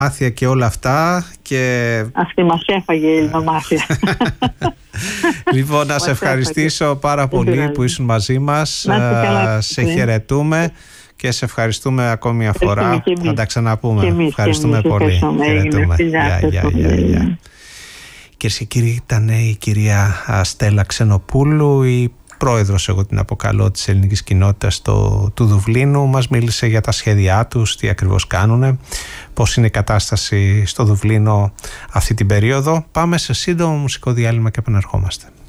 μάθια και όλα αυτά. Αυτή μας έφαγε η ελληνομάθεια. Λοιπόν, να σε ευχαριστήσω πάρα πολύ που ήσουν μαζί μας. Σε χαιρετούμε και σε ευχαριστούμε ακόμη μια φορά. Θα τα ξαναπούμε. Ευχαριστούμε πολύ. Χαιρετούμε. Γεια. Κυρίες και κύριοι, ήταν η κυρία Στέλλα Ξενοπούλου, η πρόεδρος, εγώ την αποκαλώ, της ελληνικής κοινότητας του Δουβλίνου. Μας μίλησε για τα σχέδιά τους, τι ακριβώς κάνουνε, πώς είναι η κατάσταση στο Δουβλίνο αυτή την περίοδο. Πάμε σε σύντομο μουσικό διάλειμμα και επανερχόμαστε.